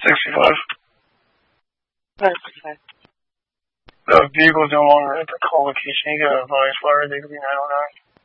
65. 65. The vehicle is no longer at the call location. You got a advice wire, they could be 909.